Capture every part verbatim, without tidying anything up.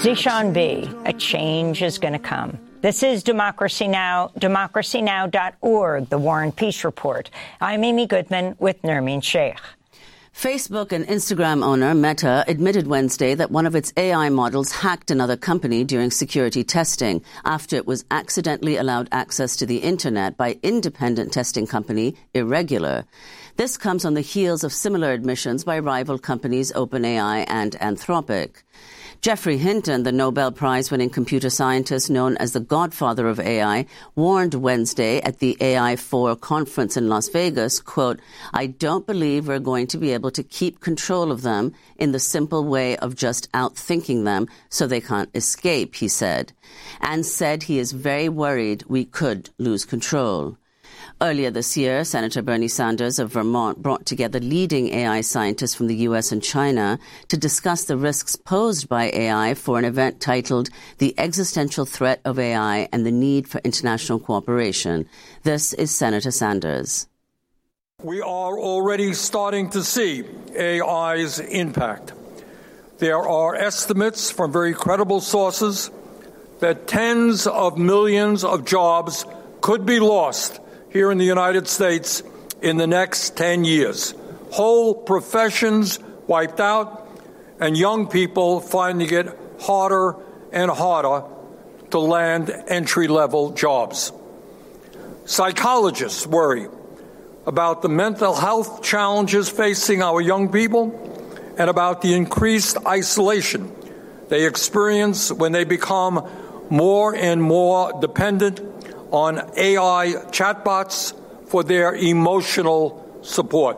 Zishan B, a change is going to come. This is Democracy Now!, democracy now dot org, the War and Peace Report. I'm Amy Goodman with Nermeen Sheikh. Facebook and Instagram owner Meta admitted Wednesday that one of its A I models hacked another company during security testing after it was accidentally allowed access to the internet by independent testing company Irregular. This comes on the heels of similar admissions by rival companies OpenAI and Anthropic. Geoffrey Hinton, the Nobel Prize-winning computer scientist known as the godfather of A I, warned Wednesday at the A I four conference in Las Vegas, quote, "I don't believe we're going to be able to keep control of them in the simple way of just outthinking them so they can't escape," he said, and said he is very worried we could lose control. Earlier this year, Senator Bernie Sanders of Vermont brought together leading A I scientists from the U S and China to discuss the risks posed by A I for an event titled The Existential Threat of A I and the Need for International Cooperation. This is Senator Sanders. We are already starting to see A I's impact. There are estimates from very credible sources that tens of millions of jobs could be lost here in the United States in the next ten years. Whole professions wiped out, and young people finding it harder and harder to land entry-level jobs. Psychologists worry about the mental health challenges facing our young people and about the increased isolation they experience when they become more and more dependent on A I chatbots for their emotional support.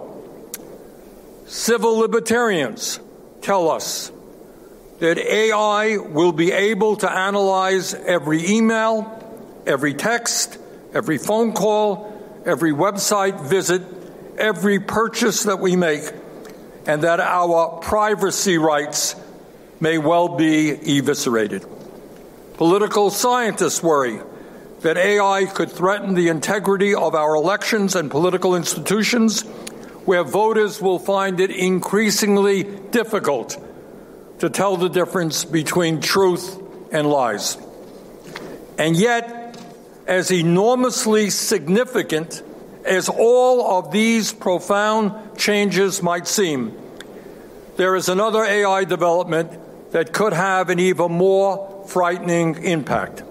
Civil libertarians tell us that A I will be able to analyze every email, every text, every phone call, every website visit, every purchase that we make, and that our privacy rights may well be eviscerated. Political scientists worry that A I could threaten the integrity of our elections and political institutions, where voters will find it increasingly difficult to tell the difference between truth and lies. And yet, as enormously significant as all of these profound changes might seem, there is another A I development that could have an even more frightening impact.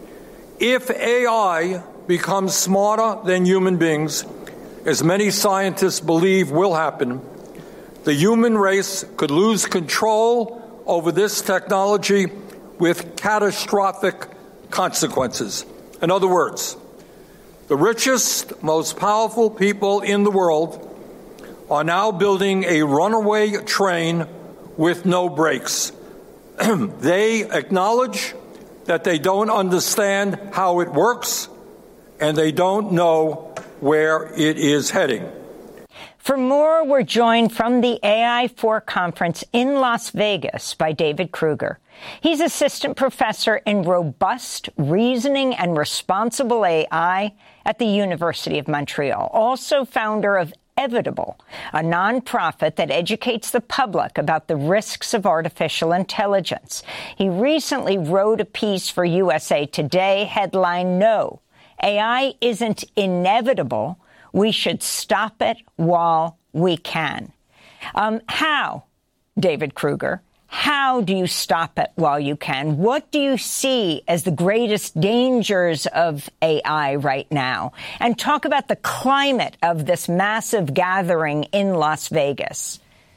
If A I becomes smarter than human beings, as many scientists believe will happen, the human race could lose control over this technology with catastrophic consequences. In other words, the richest, most powerful people in the world are now building a runaway train with no brakes. They acknowledge that they don't understand how it works, and they don't know where it is heading. For more, we're joined from the A I four conference in Las Vegas by David Kruger. He's assistant professor in robust reasoning and responsible A I at the University of Montreal, also founder of Evitable, a nonprofit that educates the public about the risks of artificial intelligence. He recently wrote a piece for U S A Today, headline, "No, A I isn't inevitable. We should stop it while we can." Um, how, David Kruger, how do you stop it while you can? What do you see as the greatest dangers of A I right now? And talk about the climate of this massive gathering in Las Vegas.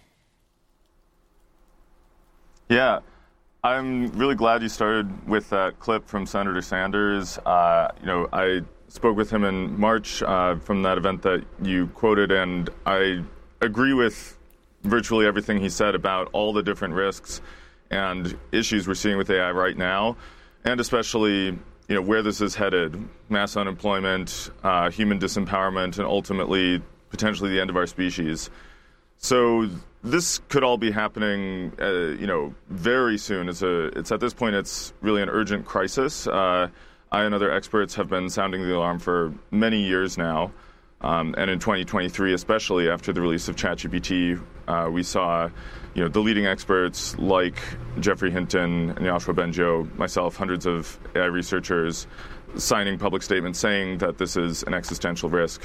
Yeah, I'm really glad you started with that clip from Senator Sanders. Uh, you know, I spoke with him in March uh, from that event that you quoted, and I agree with virtually everything he said about all the different risks and issues we're seeing with A I right now, and especially, you know, where this is headed: mass unemployment, uh, human disempowerment, and ultimately potentially the end of our species. So this could all be happening, uh, you know, very soon. It's a, it's at this point, it's really an urgent crisis. Uh, I and other experts have been sounding the alarm for many years now. Um, and in twenty twenty-three, especially after the release of ChatGPT, uh, we saw, you know, the leading experts like Geoffrey Hinton and Yoshua Bengio, myself, hundreds of A I researchers signing public statements saying that this is an existential risk